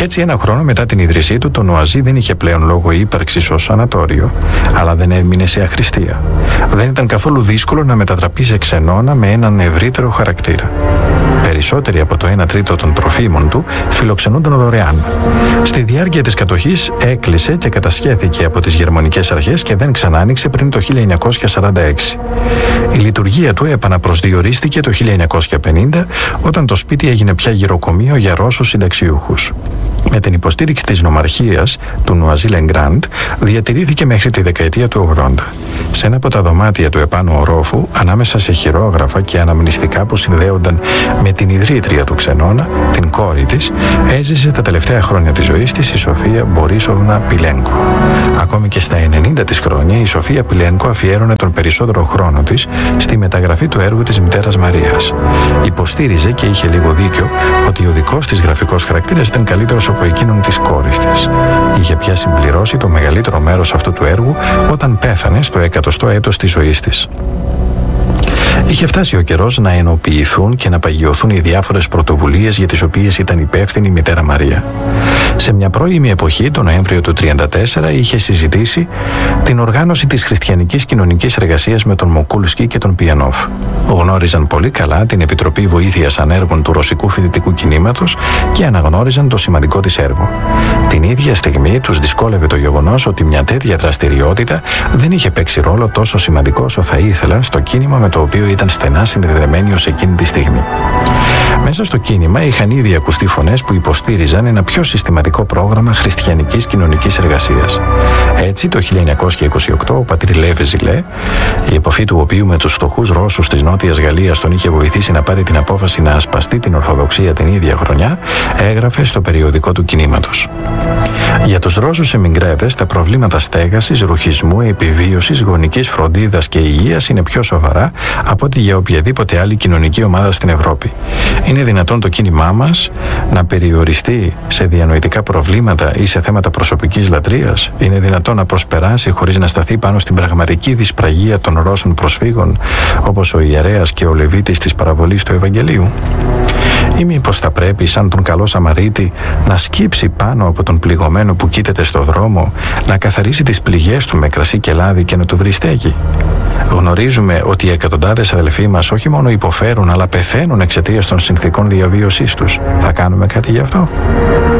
Έτσι, ένα χρόνο μετά την ίδρυσή του, το Νουαζί δεν είχε πλέον λόγο ύπαρξης ως σανατόριο, αλλά δεν έμεινε σε αχρηστία. Δεν ήταν καθόλου δύσκολο να μετατραπεί σε ξενώνα με έναν ευρύτερο χαρακτήρα. Περισσότεροι από το 1 τρίτο των τροφίμων του φιλοξενούνταν δωρεάν. Στη διάρκεια της κατοχής έκλεισε και κατασχέθηκε από τις γερμανικές αρχές και δεν ξανά άνοιξε πριν το 1946. Η λειτουργία του επαναπροσδιορίστηκε το 1950, όταν το σπίτι έγινε πια γυροκομείο για Ρώσους συνταξιούχους. Με την υποστήριξη της νομαρχίας του Νουαζί-Λεγκράντ διατηρήθηκε μέχρι τη δεκαετία του 80. Σε ένα από τα δωμάτια του επάνω ορόφου, ανάμεσα σε χειρόγραφα και αναμνηστικά που συνδέονταν με την ιδρύτρια του ξενώνα, την κόρη της, έζησε τα τελευταία χρόνια της ζωής της η Σοφία Μπορίσοβνα Πιλένκο. Ακόμη και στα 90 της χρόνια, η Σοφία Πιλένκο αφιέρωνε τον περισσότερο χρόνο της στη μεταγραφή του έργου της μητέρας Μαρίας. Υποστήριζε, και είχε λίγο δίκιο, ότι ο δικός της γραφικός χαρακτήρας ήταν καλύτερος από εκείνον της κόρης της. Είχε πια συμπληρώσει το μεγαλύτερο μέρος αυτού του έργου όταν πέθανε στο 100ο έτος της ζωής της. Είχε φτάσει ο καιρός να ενοποιηθούν και να παγιωθούν οι διάφορες πρωτοβουλίες για τις οποίες ήταν υπεύθυνη η μητέρα Μαρία. Σε μια πρώιμη εποχή, τον Νοέμβριο του 1934, είχε συζητήσει την οργάνωση της χριστιανικής κοινωνικής εργασίας με τον Μοκούλσκι και τον Πιανόφ. Γνώριζαν πολύ καλά την Επιτροπή Βοήθειας Ανέργων του Ρωσικού Φοιτητικού Κινήματος και αναγνώριζαν το σημαντικό της έργο. Την ίδια στιγμή τους δυσκόλευε το γεγονός ότι μια τέτοια δραστηριότητα δεν είχε παίξει ρόλο τόσο σημαντικό όσο θα ήθελαν στο κίνημα με το οποίο ήταν στενά συνδεδεμένοι ως εκείνη τη στιγμή. Μέσα στο κίνημα είχαν ήδη ακουστεί φωνές που υποστήριζαν ένα πιο συστηματικό πρόγραμμα χριστιανικής κοινωνικής εργασίας. Έτσι, το 1928, ο πατήρ Λέβε Ζιλέ, η επαφή του οποίου με τους φτωχούς Ρώσους της Νότιας Γαλλίας τον είχε βοηθήσει να πάρει την απόφαση να ασπαστεί την Ορθοδοξία την ίδια χρονιά, έγραφε στο περιοδικό του κινήματος. Για τους Ρώσους εμιγκρέτες, τα προβλήματα στέγασης, ρουχισμού, επιβίωσης, γονικής φροντίδας και υγείας είναι πιο σοβαρά από ότι για οποιαδήποτε άλλη κοινωνική ομάδα στην Ευρώπη. Είναι δυνατόν το κίνημά μας να περιοριστεί σε διανοητικά προβλήματα ή σε θέματα προσωπικής λατρείας? Είναι δυνατόν να προσπεράσει χωρίς να σταθεί πάνω στην πραγματική δυσπραγία των Ρώσων προσφύγων, όπως ο ιερέας και ο Λεβίτης της παραβολής του Ευαγγελίου? Ή μήπως θα πρέπει, σαν τον καλό Σαμαρίτη, να σκύψει πάνω από τον πληγωμένο που κοίταται στο δρόμο, να καθαρίσει τις πληγές του με κρασί και λάδι και να του βρει στέγη? Γνωρίζουμε ότι οι εκατοντάδες αδελφοί μας όχι μόνο υποφέρουν, αλλά πεθαίνουν εξαιτίας των συνθηκών διαβίωσής τους. Θα κάνουμε κάτι γι' αυτό?